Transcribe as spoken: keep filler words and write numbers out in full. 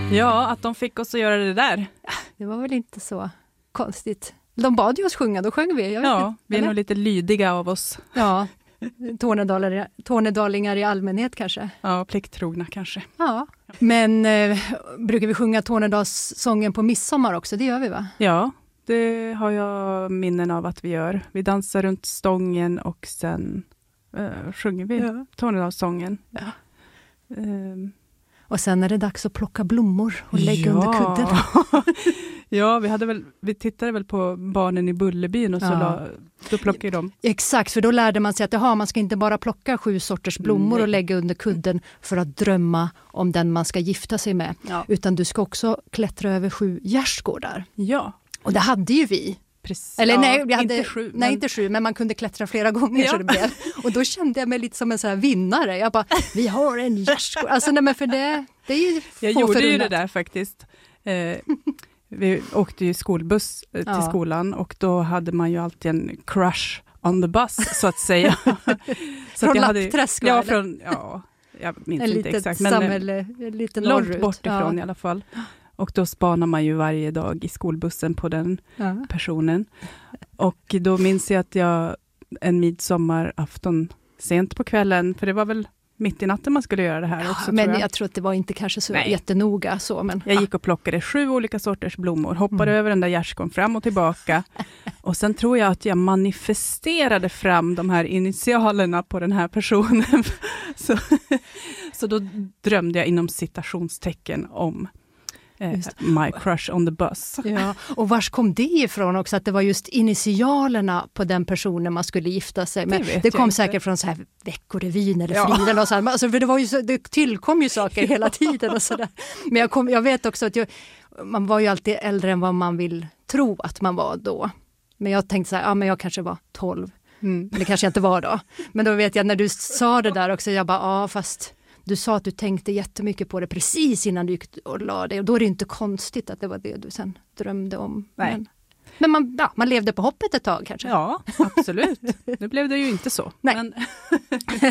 Ja, att de fick oss att göra det där. Det var väl inte så konstigt. De bad ju oss sjunga, då sjöng vi. Jag vet Ja, inte. vi är Eller? nog lite lydiga av oss. Ja, Tornedalingar, Tornedalingar i allmänhet kanske. Ja, plikttrogna kanske. Ja, men eh, brukar vi sjunga Tornedalssången på midsommar också? Det gör vi, va? Ja, det har jag minnen av att vi gör. Vi dansar runt stången och sen eh, sjunger vi Ja. Tornedalssången. Ja. Ehm, Och sen är det dags att plocka blommor och lägga ja. under kudden. Ja, vi, hade väl, vi tittade väl på Barnen i Bullerbyn och så Ja. la, då plockade de. Exakt, för då lärde man sig att aha, man ska inte bara plocka sju sorters blommor Nej. och lägga under kudden för att drömma om den man ska gifta sig med. Ja. Utan du ska också klättra över sju gärdsgårdar. Ja, Och det hade ju vi. precis. Eller ja, nej, vi hade, inte sju. nej men- inte sju, men man kunde klättra flera gånger. Ja. Så det blev. Och då kände jag mig lite som en så här vinnare. Jag bara, vi har en gärdsgård. Alltså, nej, men för det, det är ju Jag få gjorde ju förunnat. det där faktiskt. Eh, vi åkte ju skolbuss eh, till Ja. skolan och då hade man ju alltid en crush on the bus, så att säga. Så Från att jag hade- Lappträsk, va, Ja, eller? från, ja, jag minns En inte litet exakt. Men eh, samhälle, lite långt norrut. bort ifrån Ja. i alla fall. Och då spanar man ju varje dag i skolbussen på den Ja. personen. Och då minns jag att jag en midsommarafton sent på kvällen, för det var väl mitt i natten man skulle göra det här också, Men tror jag. jag. tror att det var inte kanske så Nej. jättenoga så. Men, Jag gick och plockade sju olika sorters blommor, hoppade Mm. över den där gärdsgården fram och tillbaka. Och sen tror jag att jag manifesterade fram de här initialerna på den här personen. så, så då drömde jag inom citationstecken om eh, Just my crush on the bus. ja. Och vars kom det ifrån också? Att det var just initialerna på den personen man skulle gifta sig med. Det Det, vet jag kom inte. säkert från så här Veckorevyn eller Ja. Friden. Och så här. Alltså, för det, var ju så, det tillkom ju saker hela tiden. Och så där. Men jag, kom, jag vet också att jag, man var ju alltid äldre än vad man vill tro att man var då. Men jag tänkte så här, ja men jag kanske var tolv. Mm. Men det kanske jag inte var då. Men då vet jag när du sa det där också, jag bara, ja fast du sa att du tänkte jättemycket på det precis innan du gick och la dig. Och då är det inte konstigt att det var det du sen drömde om. Nej. Men, men man, ja, man levde på hoppet ett tag kanske. Ja, absolut. Nu blev det ju inte så. Nej. Men